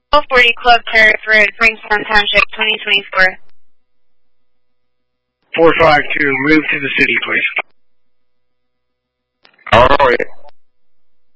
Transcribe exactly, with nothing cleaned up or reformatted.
twelve forty Club Terrace Road, Frankstown Township, twenty twenty-four. four five two, move to the city, please. All right.